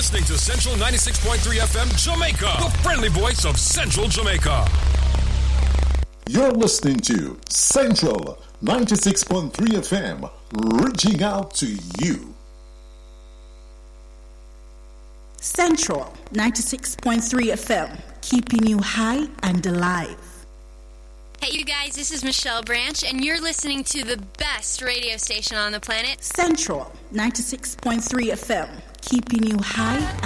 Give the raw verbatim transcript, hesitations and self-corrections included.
listening to Central ninety-six point three F M Jamaica, the friendly voice of Central Jamaica. You're listening to Central ninety-six point three F M, reaching out to you. Central ninety-six point three F M, keeping you high and alive. Hey, you guys, this is Michelle Branch, and you're listening to the best radio station on the planet, Central ninety-six point three F M, keeping you high and